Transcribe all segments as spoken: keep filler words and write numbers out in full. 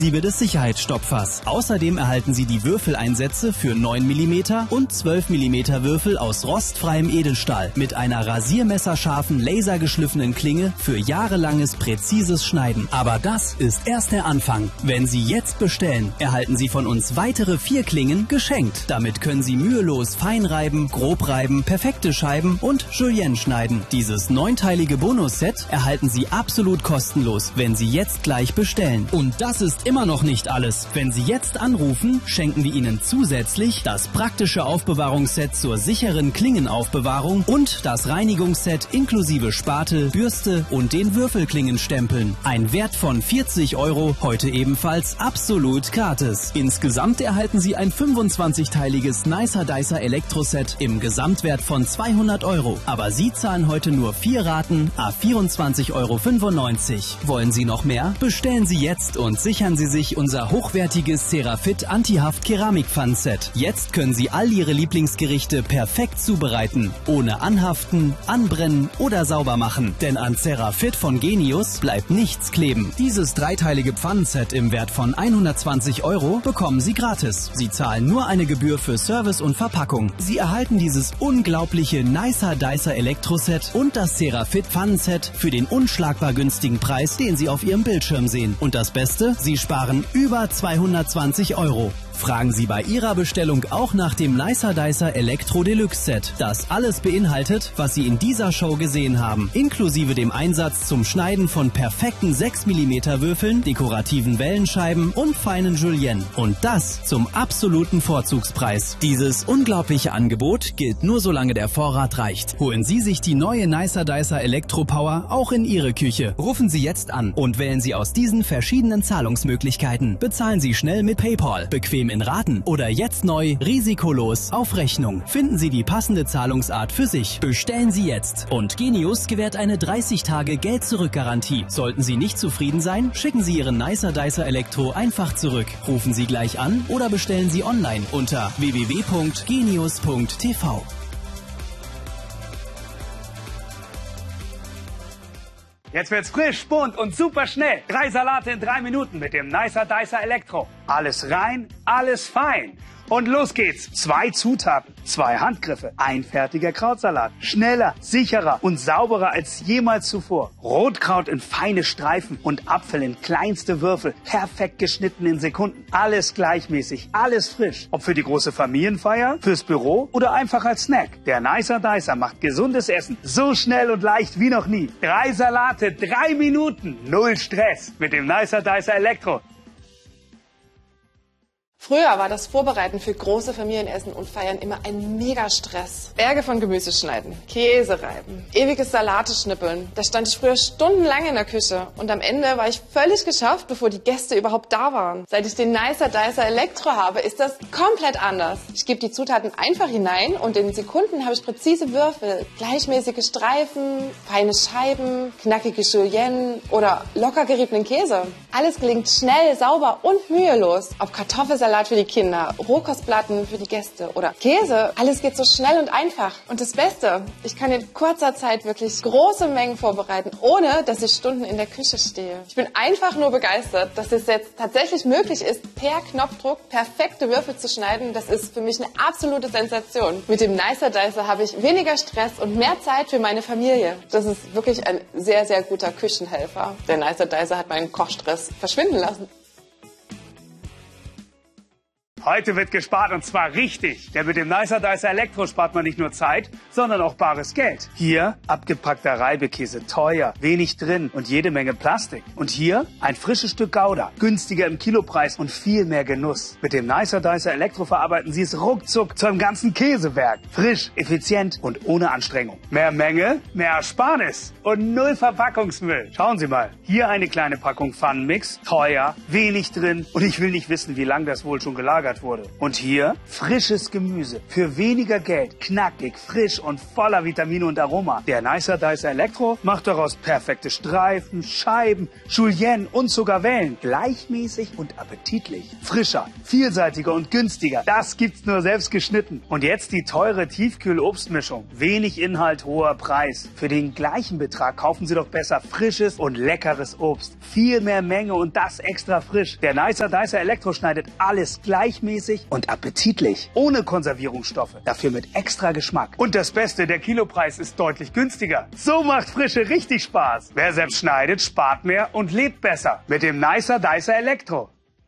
des Sicherheitsstopfers. Außerdem erhalten Sie die Würfeleinsätze für neun Millimeter und zwölf Millimeter Würfel aus rostfreiem Edelstahl mit einer rasiermesserscharfen, lasergeschliffenen Klinge für jahrelanges präzises Schneiden. Aber das ist erst der Anfang. Wenn Sie jetzt bestellen, erhalten Sie von uns weitere vier Klingen geschenkt. Damit können Sie mühelos fein reiben, grob reiben, perfekte Scheiben und Julienne schneiden. Dieses neunteilige Bonusset erhalten Sie absolut kostenlos, wenn Sie jetzt gleich bestellen. Und das ist immer noch nicht alles. Wenn Sie jetzt anrufen, schenken wir Ihnen zusätzlich das praktische Aufbewahrungsset zur sicheren Klingenaufbewahrung und das Reinigungsset inklusive Spatel, Bürste und den Würfelklingenstempeln. Ein Wert von vierzig Euro, heute ebenfalls absolut gratis. Insgesamt erhalten Sie ein fünfundzwanzigteiliges Nicer Dicer Elektroset im Gesamtwert von zweihundert Euro. Aber Sie zahlen heute nur vier Raten à vierundzwanzig Euro fünfundneunzig. Wollen Sie noch mehr? Bestellen Sie jetzt und sichern Sie sich unser hochwertiges Cerafit Antihaft Keramikpfannenset. Jetzt können Sie all Ihre Lieblingsgerichte perfekt zubereiten, ohne anhaften, anbrennen oder sauber machen. Denn an Cerafit von Genius bleibt nichts kleben. Dieses dreiteilige Pfannenset im Wert von hundertzwanzig Euro bekommen Sie gratis. Sie zahlen nur eine Gebühr für Service und Verpackung. Sie erhalten dieses unglaubliche Nicer Dicer Elektroset und das Cerafit Pfannenset für den unschlagbar günstigen Preis, den Sie auf Ihrem Bildschirm sehen. Und das Beste, Sie sparen über zweihundertzwanzig Euro. Fragen Sie bei Ihrer Bestellung auch nach dem Nicer Dicer Elektro Deluxe Set, das alles beinhaltet, was Sie in dieser Show gesehen haben, inklusive dem Einsatz zum Schneiden von perfekten sechs Millimeter Würfeln, dekorativen Wellenscheiben und feinen Julienne. Und das zum absoluten Vorzugspreis. Dieses unglaubliche Angebot gilt nur, solange der Vorrat reicht. Holen Sie sich die neue Nicer Dicer Elektro Power auch in Ihre Küche. Rufen Sie jetzt an und wählen Sie aus diesen verschiedenen Zahlungsmöglichkeiten. Bezahlen Sie schnell mit PayPal, bequem in Raten oder jetzt neu, risikolos auf Rechnung. Finden Sie die passende Zahlungsart für sich. Bestellen Sie jetzt. Und Genius gewährt eine dreißig Tage Geld-Zurück-Garantie. Sollten Sie nicht zufrieden sein, schicken Sie Ihren Nicer Dicer Elektro einfach zurück. Rufen Sie gleich an oder bestellen Sie online unter w w w punkt genius punkt t v. Jetzt wird's frisch, bunt und super schnell. Drei Salate in drei Minuten mit dem Nicer Dicer Elektro. Alles rein, alles fein. Und los geht's. Zwei Zutaten, zwei Handgriffe, ein fertiger Krautsalat. Schneller, sicherer und sauberer als jemals zuvor. Rotkraut in feine Streifen und Apfel in kleinste Würfel. Perfekt geschnitten in Sekunden. Alles gleichmäßig, alles frisch. Ob für die große Familienfeier, fürs Büro oder einfach als Snack. Der Nicer Dicer macht gesundes Essen so schnell und leicht wie noch nie. Drei Salate, drei Minuten, null Stress mit dem Nicer Dicer Elektro. Früher war das Vorbereiten für große Familienessen und Feiern immer ein Mega-Stress. Berge von Gemüse schneiden, Käse reiben, ewiges Salate schnippeln. Da stand ich früher stundenlang in der Küche und am Ende war ich völlig geschafft, bevor die Gäste überhaupt da waren. Seit ich den Nicer Dicer Elektro habe, ist das komplett anders. Ich gebe die Zutaten einfach hinein und in Sekunden habe ich präzise Würfel, gleichmäßige Streifen, feine Scheiben, knackige Julienne oder locker geriebenen Käse. Alles gelingt schnell, sauber und mühelos. Ob Kartoffelsalat für die Kinder, Rohkostplatten für die Gäste oder Käse. Alles geht so schnell und einfach. Und das Beste, ich kann in kurzer Zeit wirklich große Mengen vorbereiten, ohne dass ich Stunden in der Küche stehe. Ich bin einfach nur begeistert, dass es jetzt tatsächlich möglich ist, per Knopfdruck perfekte Würfel zu schneiden. Das ist für mich eine absolute Sensation. Mit dem Nicer Dicer habe ich weniger Stress und mehr Zeit für meine Familie. Das ist wirklich ein sehr, sehr guter Küchenhelfer. Der Nicer Dicer hat meinen Kochstress verschwinden lassen. Heute wird gespart und zwar richtig. Denn mit dem Nicer Dicer Elektro spart man nicht nur Zeit, sondern auch bares Geld. Hier abgepackter Reibekäse, teuer, wenig drin und jede Menge Plastik. Und hier ein frisches Stück Gouda, günstiger im Kilopreis und viel mehr Genuss. Mit dem Nicer Dicer Elektro verarbeiten Sie es ruckzuck zu einem ganzen Käsewerk. Frisch, effizient und ohne Anstrengung. Mehr Menge, mehr Ersparnis und null Verpackungsmüll. Schauen Sie mal, hier eine kleine Packung Pfannenmix, teuer, wenig drin und ich will nicht wissen, wie lange das wohl schon gelagert gelagert wurde. Und hier frisches Gemüse für weniger Geld, knackig, frisch und voller Vitamine und Aroma. Der Nicer Dicer Elektro macht daraus perfekte Streifen, Scheiben, Julienne und sogar Wellen. Gleichmäßig und appetitlich. Frischer, vielseitiger und günstiger. Das gibt's nur selbst geschnitten. Und jetzt die teure Tiefkühl-Obstmischung. Wenig Inhalt, hoher Preis. Für den gleichen Betrag kaufen Sie doch besser frisches und leckeres Obst. Viel mehr Menge und das extra frisch. Der Nicer Dicer Elektro schneidet alles gleichmäßig und appetitlich. Ohne Konservierungsstoffe. Dafür mit extra Geschmack. Und das Beste, der Kilopreis ist deutlich günstiger. So macht Frische richtig Spaß. Wer selbst schneidet, spart mehr und lebt besser. Mit dem Nicer Dicer Elektro.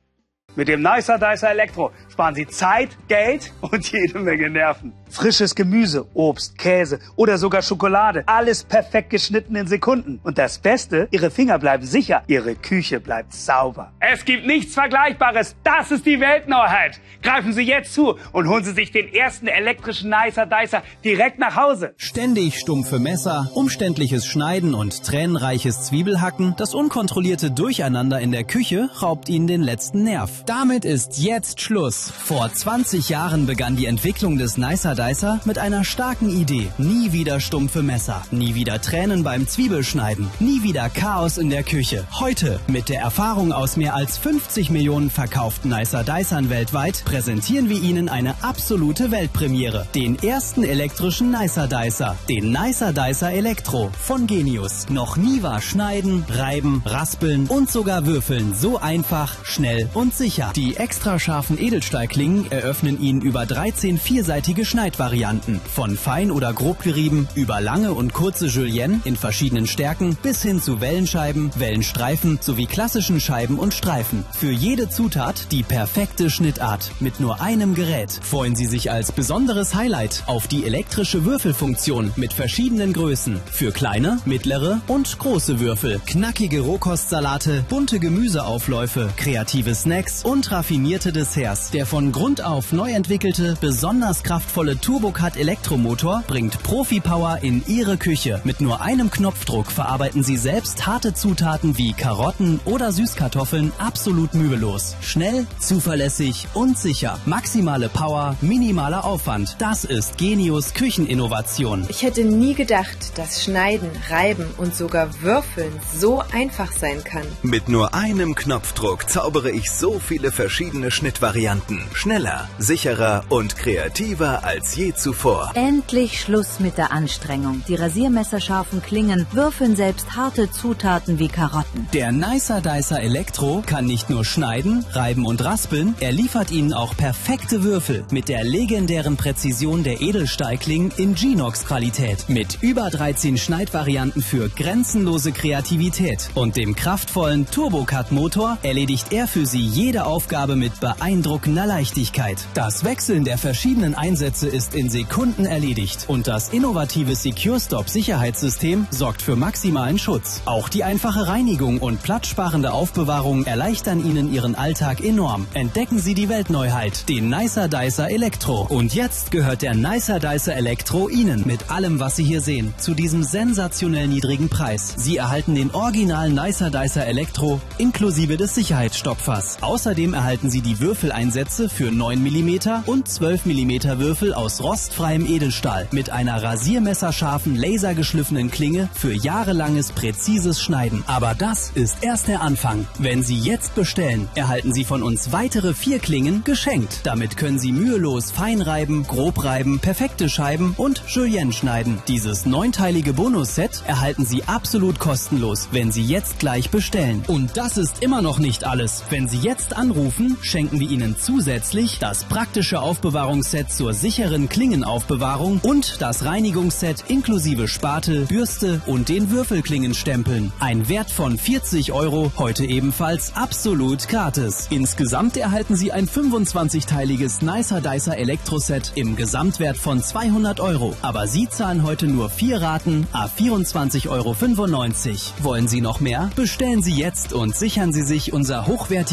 Mit dem Nicer Dicer Elektro sparen Sie Zeit, Geld und jede Menge Nerven. Frisches Gemüse, Obst, Käse oder sogar Schokolade. Alles perfekt geschnitten in Sekunden. Und das Beste, Ihre Finger bleiben sicher. Ihre Küche bleibt sauber. Es gibt nichts Vergleichbares. Das ist die Weltneuheit. Greifen Sie jetzt zu und holen Sie sich den ersten elektrischen Nicer Dicer direkt nach Hause. Ständig stumpfe Messer, umständliches Schneiden und tränenreiches Zwiebelhacken, das unkontrollierte Durcheinander in der Küche raubt Ihnen den letzten Nerv. Damit ist jetzt Schluss. Vor zwanzig Jahren begann die Entwicklung des Nicer Dicer mit einer starken Idee. Nie wieder stumpfe Messer, nie wieder Tränen beim Zwiebelschneiden, nie wieder Chaos in der Küche. Heute, mit der Erfahrung aus mehr als fünfzig Millionen verkauften Nicer Dicern weltweit, präsentieren wir Ihnen eine absolute Weltpremiere. Den ersten elektrischen Nicer Dicer, den Nicer Dicer Elektro von Genius. Noch nie war Schneiden, Reiben, Raspeln und sogar Würfeln so einfach, schnell und sicher. Die extra scharfen Edelstahlklingen eröffnen Ihnen über dreizehn vierseitige Schneidvarianten. Von fein oder grob gerieben, über lange und kurze Julienne in verschiedenen Stärken bis hin zu Wellenscheiben, Wellenstreifen sowie klassischen Scheiben und Streifen. Für jede Zutat die perfekte Schnittart mit nur einem Gerät. Freuen Sie sich als besonderes Highlight auf die elektrische Würfelfunktion mit verschiedenen Größen. Für kleine, mittlere und große Würfel. Knackige Rohkostsalate, bunte Gemüseaufläufe, kreative Snacks und raffinierte Desserts. Der von Grund auf neu entwickelte, besonders kraftvolle Turbocut Elektromotor bringt Profi-Power in Ihre Küche. Mit nur einem Knopfdruck verarbeiten Sie selbst harte Zutaten wie Karotten oder Süßkartoffeln absolut mühelos. Schnell, zuverlässig und sicher. Maximale Power, minimaler Aufwand. Das ist Genius Kücheninnovation. Ich hätte nie gedacht, dass Schneiden, Reiben und sogar Würfeln so einfach sein kann. Mit nur einem Knopfdruck zaubere ich so viele verschiedene Schnittvarianten. Schneller, sicherer und kreativer als je zuvor. Endlich Schluss mit der Anstrengung. Die rasiermesserscharfen Klingen würfeln selbst harte Zutaten wie Karotten. Der Nicer Dicer Elektro kann nicht nur schneiden, reiben und raspeln, er liefert Ihnen auch perfekte Würfel mit der legendären Präzision der Edelstahlklingen in Genox-Qualität. Mit über dreizehn Schneidvarianten für grenzenlose Kreativität und dem kraftvollen Turbocut-Motor erledigt er für Sie jede Aufgabe mit beeindruckender Leichtigkeit. Das Wechseln der verschiedenen Einsätze ist in Sekunden erledigt und das innovative Secure-Stop-Sicherheitssystem sorgt für maximalen Schutz. Auch die einfache Reinigung und platzsparende Aufbewahrung erleichtern Ihnen Ihren Alltag enorm. Entdecken Sie die Weltneuheit, den Nicer Dicer Elektro. Und jetzt gehört der Nicer Dicer Elektro Ihnen mit allem, was Sie hier sehen, zu diesem sensationell niedrigen Preis. Sie erhalten den originalen Nicer Dicer Elektro inklusive des Sicherheitsstopfers. Außerdem erhalten Sie die Würfeleinsätze für neun Millimeter und zwölf Millimeter Würfel aus rostfreiem Edelstahl mit einer rasiermesserscharfen, lasergeschliffenen Klinge für jahrelanges präzises Schneiden. Aber das ist erst der Anfang. Wenn Sie jetzt bestellen, erhalten Sie von uns weitere vier Klingen geschenkt. Damit können Sie mühelos fein reiben, grob reiben, perfekte Scheiben und Julienne schneiden. Dieses neunteilige Bonusset erhalten Sie absolut kostenlos, wenn Sie jetzt gleich bestellen. Und das ist immer noch nicht alles. Wenn Sie jetzt anrufen, schenken wir Ihnen zusätzlich das praktische Aufbewahrungsset zur sicheren Klingenaufbewahrung und das Reinigungsset inklusive Spatel, Bürste und den Würfelklingenstempeln. Ein Wert von vierzig Euro, heute ebenfalls absolut gratis. Insgesamt erhalten Sie ein fünfundzwanzigteiliges Nicer Dicer Elektroset im Gesamtwert von zweihundert Euro. Aber Sie zahlen heute nur vier Raten à vierundzwanzig Euro fünfundneunzig. Wollen Sie noch mehr? Bestellen Sie jetzt und sichern Sie sich unser hochwertiges Ceramik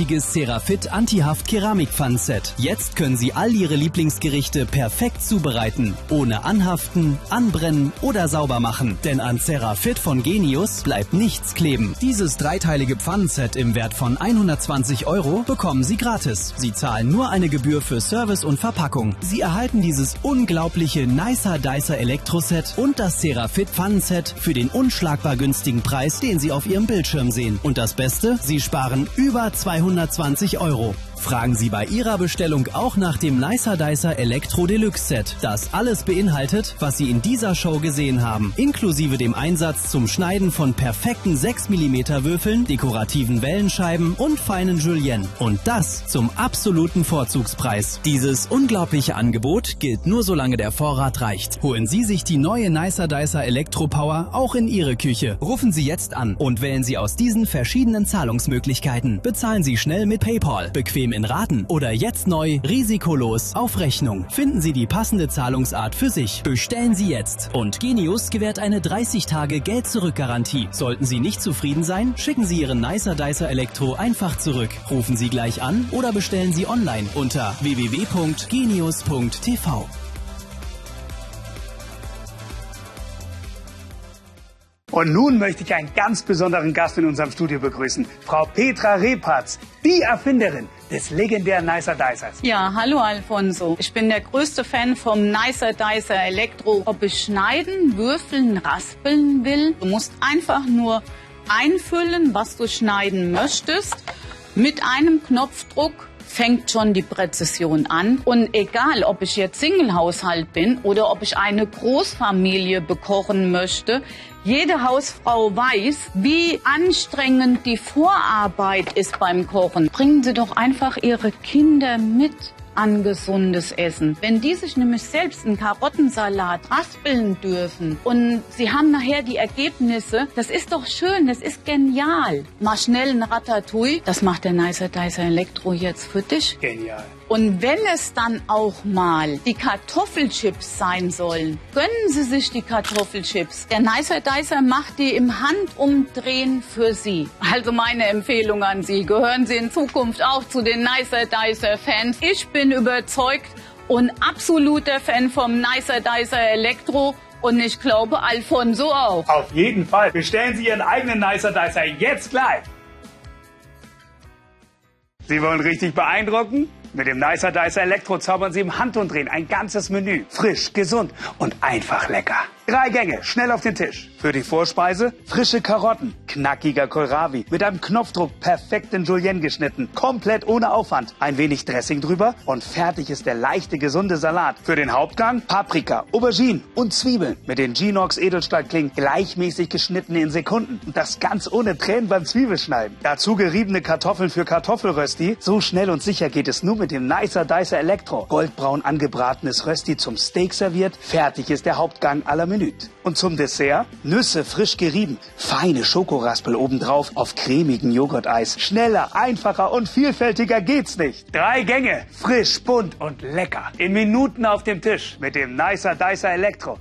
Cerafit Antihaft Keramikpfannenset. Jetzt können Sie all Ihre Lieblingsgerichte perfekt zubereiten, ohne anhaften, anbrennen oder sauber machen. Denn an Cerafit von Genius bleibt nichts kleben. Dieses dreiteilige Pfannenset im Wert von hundertzwanzig Euro bekommen Sie gratis. Sie zahlen nur eine Gebühr für Service und Verpackung. Sie erhalten dieses unglaubliche Nicer Dicer Elektroset und das Cerafit Pfannenset für den unschlagbar günstigen Preis, den Sie auf Ihrem Bildschirm sehen. Und das Beste, Sie sparen über zweihundertzwanzig Euro. Fragen Sie bei Ihrer Bestellung auch nach dem Nicer Dicer Elektro Deluxe Set, das alles beinhaltet, was Sie in dieser Show gesehen haben, inklusive dem Einsatz zum Schneiden von perfekten sechs Millimeter Würfeln, dekorativen Wellenscheiben und feinen Julienne. Und das zum absoluten Vorzugspreis. Dieses unglaubliche Angebot gilt nur solange der Vorrat reicht. Holen Sie sich die neue Nicer Dicer Elektro Power auch in Ihre Küche. Rufen Sie jetzt an und wählen Sie aus diesen verschiedenen Zahlungsmöglichkeiten. Bezahlen Sie schnell mit PayPal, bequem in Raten oder jetzt neu, risikolos auf Rechnung. Finden Sie die passende Zahlungsart für sich. Bestellen Sie jetzt. Und Genius gewährt eine dreißig Tage Geld-Zurück-Garantie. Sollten Sie nicht zufrieden sein, schicken Sie Ihren Nicer Dicer Elektro einfach zurück. Rufen Sie gleich an oder bestellen Sie online unter w w w punkt genius punkt t v. Und nun möchte ich einen ganz besonderen Gast in unserem Studio begrüßen. Frau Petra Repatz, die Erfinderin des legendären Nicer Dicers. Ja, hallo Alfonso. Ich bin der größte Fan vom Nicer Dicer Elektro. Ob ich schneiden, würfeln, raspeln will, du musst einfach nur einfüllen, was du schneiden möchtest. Mit einem Knopfdruck fängt schon die Präzision an. Und egal, ob ich jetzt Single-Haushalt bin oder ob ich eine Großfamilie bekochen möchte, jede Hausfrau weiß, wie anstrengend die Vorarbeit ist beim Kochen. Bringen Sie doch einfach Ihre Kinder mit an gesundes Essen. Wenn die sich nämlich selbst einen Karottensalat raspeln dürfen und sie haben nachher die Ergebnisse, das ist doch schön, das ist genial. Mal schnell ein Ratatouille, das macht der Nicer Dicer Elektro jetzt für dich. Genial. Und wenn es dann auch mal die Kartoffelchips sein sollen, gönnen Sie sich die Kartoffelchips. Der Nicer Dicer macht die im Handumdrehen für Sie. Also meine Empfehlung an Sie, gehören Sie in Zukunft auch zu den Nicer Dicer Fans. Ich bin überzeugt und absoluter Fan vom Nicer Dicer Elektro. Und ich glaube, Alfonso auch. Auf jeden Fall. Bestellen Sie Ihren eigenen Nicer Dicer jetzt gleich. Sie wollen richtig beeindrucken? Mit dem Nicer Dicer Elektro zaubern Sie im Handumdrehen ein ganzes Menü. Frisch, gesund und einfach lecker. Drei Gänge, schnell auf den Tisch. Für die Vorspeise frische Karotten, knackiger Kohlrabi, mit einem Knopfdruck perfekt in Julienne geschnitten, komplett ohne Aufwand. Ein wenig Dressing drüber und fertig ist der leichte, gesunde Salat. Für den Hauptgang Paprika, Aubergine und Zwiebeln mit den Genox Edelstahlklingen gleichmäßig geschnitten in Sekunden. Und das ganz ohne Tränen beim Zwiebelschneiden. Dazu geriebene Kartoffeln für Kartoffelrösti. So schnell und sicher geht es nur mit dem Nicer Dicer Elektro. Goldbraun angebratenes Rösti zum Steak serviert. Fertig ist der Hauptgang à la Minute. Und zum Dessert Nüsse frisch gerieben, feine Schokoraspel obendrauf auf cremigen Joghurteis. Schneller, einfacher und vielfältiger geht's nicht. Drei Gänge, frisch, bunt und lecker. In Minuten auf dem Tisch mit dem Nicer Dicer Elektro.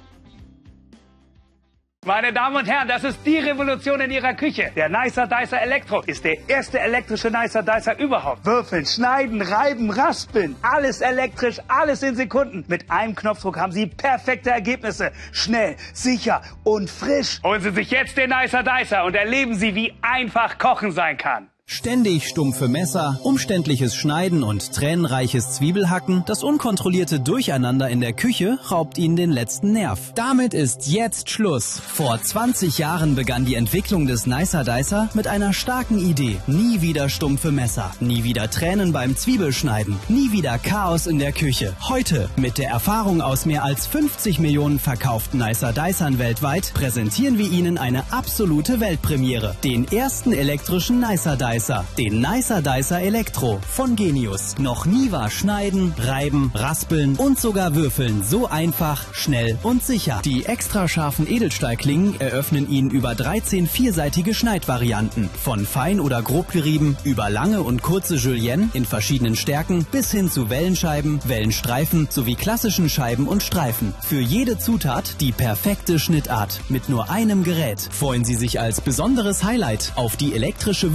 Meine Damen und Herren, das ist die Revolution in Ihrer Küche. Der Nicer Dicer Elektro ist der erste elektrische Nicer Dicer überhaupt. Würfeln, schneiden, reiben, raspeln. Alles elektrisch, alles in Sekunden. Mit einem Knopfdruck haben Sie perfekte Ergebnisse. Schnell, sicher und frisch. Holen Sie sich jetzt den Nicer Dicer und erleben Sie, wie einfach Kochen sein kann. Ständig stumpfe Messer, umständliches Schneiden und tränenreiches Zwiebelhacken, das unkontrollierte Durcheinander in der Küche raubt Ihnen den letzten Nerv. Damit ist jetzt Schluss. Vor zwanzig Jahren begann die Entwicklung des Nicer Dicer mit einer starken Idee. Nie wieder stumpfe Messer, nie wieder Tränen beim Zwiebelschneiden, nie wieder Chaos in der Küche. Heute, mit der Erfahrung aus mehr als fünfzig Millionen verkauften Nicer Dicern weltweit, präsentieren wir Ihnen eine absolute Weltpremiere. Den ersten elektrischen Nicer Dicer. Den Nicer Dicer Elektro von Genius. Noch nie war Schneiden, Reiben, Raspeln und sogar Würfeln so einfach, schnell und sicher. Die extra scharfen Edelstahlklingen eröffnen Ihnen über dreizehn vierseitige Schneidvarianten. Von fein oder grob gerieben, über lange und kurze Julienne in verschiedenen Stärken bis hin zu Wellenscheiben, Wellenstreifen sowie klassischen Scheiben und Streifen. Für jede Zutat die perfekte Schnittart mit nur einem Gerät. Freuen Sie sich als besonderes Highlight auf die elektrische Würfelfunktion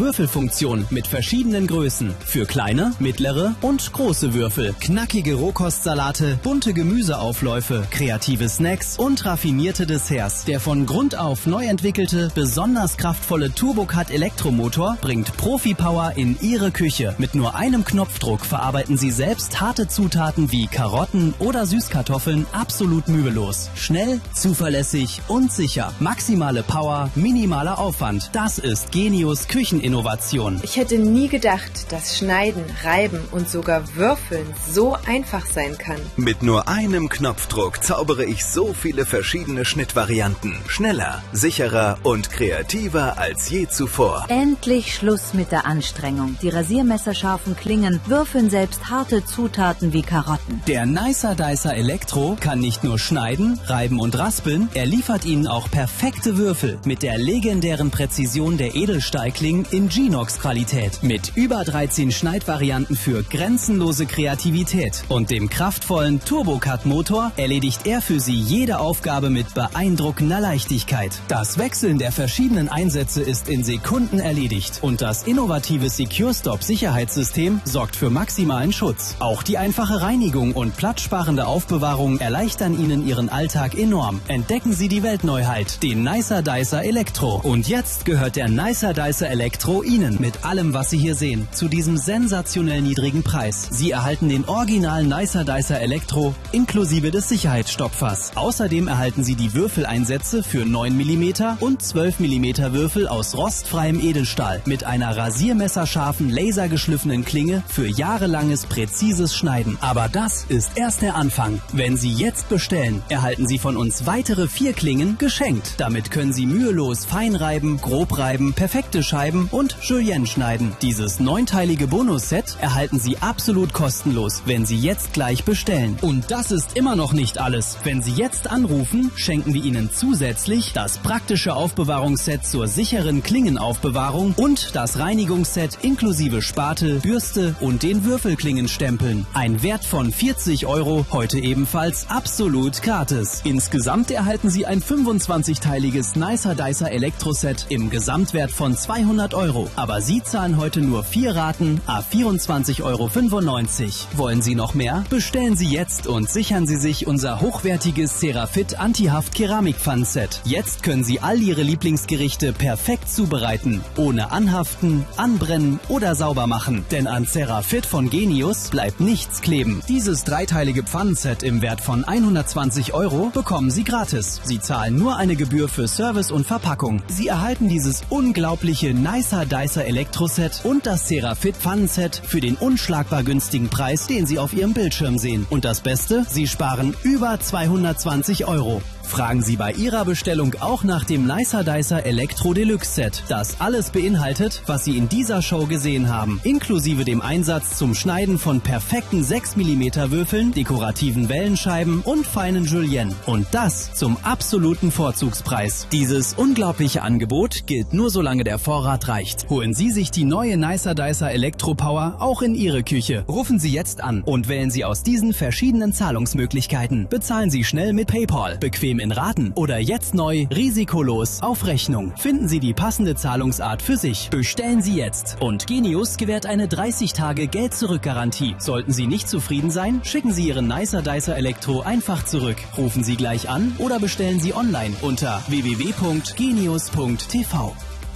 Multifunktion mit verschiedenen Größen. Für kleine, mittlere und große Würfel. Knackige Rohkostsalate, bunte Gemüseaufläufe, kreative Snacks und raffinierte Desserts. Der von Grund auf neu entwickelte, besonders kraftvolle Turbocut Elektromotor bringt Profi-Power in Ihre Küche. Mit nur einem Knopfdruck verarbeiten Sie selbst harte Zutaten wie Karotten oder Süßkartoffeln absolut mühelos. Schnell, zuverlässig und sicher. Maximale Power, minimaler Aufwand. Das ist Genius Kücheninnovation. Ich hätte nie gedacht, dass Schneiden, Reiben und sogar Würfeln so einfach sein kann. Mit nur einem Knopfdruck zaubere ich so viele verschiedene Schnittvarianten. Schneller, sicherer und kreativer als je zuvor. Endlich Schluss mit der Anstrengung. Die rasiermesserscharfen Klingen würfeln selbst harte Zutaten wie Karotten. Der Nicer Dicer Elektro kann nicht nur schneiden, reiben und raspeln, er liefert Ihnen auch perfekte Würfel mit der legendären Präzision der Edelstahlklingen in Genox-Qualität. Mit über dreizehn Schneidvarianten für grenzenlose Kreativität und dem kraftvollen Turbocut-Motor erledigt er für Sie jede Aufgabe mit beeindruckender Leichtigkeit. Das Wechseln der verschiedenen Einsätze ist in Sekunden erledigt und das innovative Secure-Stop-Sicherheitssystem sorgt für maximalen Schutz. Auch die einfache Reinigung und platzsparende Aufbewahrung erleichtern Ihnen Ihren Alltag enorm. Entdecken Sie die Weltneuheit, den Nicer Dicer Elektro. Und jetzt gehört der Nicer Dicer Elektro Ihnen mit allem, was Sie hier sehen, zu diesem sensationell niedrigen Preis. Sie erhalten den originalen Nicer Dicer Elektro inklusive des Sicherheitsstopfers. Außerdem erhalten Sie die Würfeleinsätze für neun Millimeter und zwölf Millimeter Würfel aus rostfreiem Edelstahl mit einer rasiermesserscharfen, lasergeschliffenen Klinge für jahrelanges präzises Schneiden. Aber das ist erst der Anfang. Wenn Sie jetzt bestellen, erhalten Sie von uns weitere vier Klingen geschenkt. Damit können Sie mühelos fein reiben, grob reiben, perfekte Scheiben und Julienne schneiden. Dieses neunteilige Bonusset erhalten Sie absolut kostenlos, wenn Sie jetzt gleich bestellen. Und das ist immer noch nicht alles. Wenn Sie jetzt anrufen, schenken wir Ihnen zusätzlich das praktische Aufbewahrungsset zur sicheren Klingenaufbewahrung und das Reinigungsset inklusive Spatel, Bürste und den Würfelklingenstempeln. Ein Wert von vierzig Euro, heute ebenfalls absolut gratis. Insgesamt erhalten Sie ein fünfundzwanzigteiliges Nicer Dicer Elektroset im Gesamtwert von zweihundert Euro. Aber Sie zahlen heute nur vier Raten à vierundzwanzig Euro fünfundneunzig. Wollen Sie noch mehr? Bestellen Sie jetzt und sichern Sie sich unser hochwertiges Cerafit Antihaft Keramikpfannenset. Jetzt können Sie all Ihre Lieblingsgerichte perfekt zubereiten, ohne anhaften, anbrennen oder sauber machen. Denn an Cerafit von Genius bleibt nichts kleben. Dieses dreiteilige Pfannenset im Wert von hundertzwanzig Euro bekommen Sie gratis. Sie zahlen nur eine Gebühr für Service und Verpackung. Sie erhalten dieses unglaubliche Nicer Dicer Elektroset und das Cerafit Pfannenset für den unschlagbar günstigen Preis, den Sie auf Ihrem Bildschirm sehen. Und das Beste, Sie sparen über zweihundertzwanzig Euro. Fragen Sie bei Ihrer Bestellung auch nach dem Nicer Dicer Elektro Deluxe Set, das alles beinhaltet, was Sie in dieser Show gesehen haben, inklusive dem Einsatz zum Schneiden von perfekten sechs Millimeter Würfeln, dekorativen Wellenscheiben und feinen Julienne. Und das zum absoluten Vorzugspreis. Dieses unglaubliche Angebot gilt nur solange der Vorrat reicht. Holen Sie sich die neue Nicer Dicer Elektro Power auch in Ihre Küche. Rufen Sie jetzt an und wählen Sie aus diesen verschiedenen Zahlungsmöglichkeiten. Bezahlen Sie schnell mit PayPal, bequem in Raten oder jetzt neu, risikolos auf Rechnung. Finden Sie die passende Zahlungsart für sich. Bestellen Sie jetzt. Und Genius gewährt eine dreißig Tage Geld-Zurück-Garantie. Sollten Sie nicht zufrieden sein, schicken Sie Ihren Nicer Dicer Elektro einfach zurück. Rufen Sie gleich an oder bestellen Sie online unter w w w punkt genius punkt t v.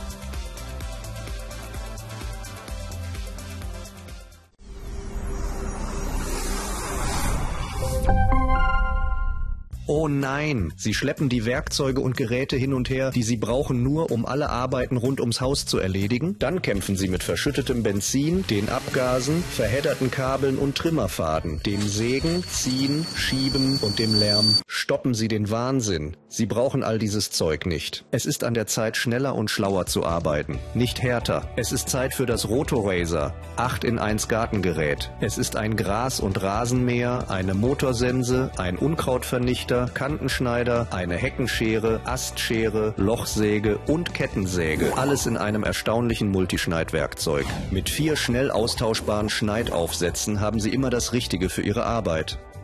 Oh nein, Sie schleppen die Werkzeuge und Geräte hin und her, die Sie brauchen nur, um alle Arbeiten rund ums Haus zu erledigen? Dann kämpfen Sie mit verschüttetem Benzin, den Abgasen, verhedderten Kabeln und Trimmerfaden, dem Sägen, Ziehen, Schieben und dem Lärm. Stoppen Sie den Wahnsinn. Sie brauchen all dieses Zeug nicht. Es ist an der Zeit, schneller und schlauer zu arbeiten, nicht härter. Es ist Zeit für das Rotorazer, acht in eins Gartengerät. Es ist ein Gras- und Rasenmäher, eine Motorsense, ein Unkrautvernichter, Kantenschneider, eine Heckenschere, Astschere, Lochsäge und Kettensäge. Alles in einem erstaunlichen Multischneidwerkzeug. Mit vier schnell austauschbaren Schneidaufsätzen haben Sie immer das Richtige für Ihre Arbeit.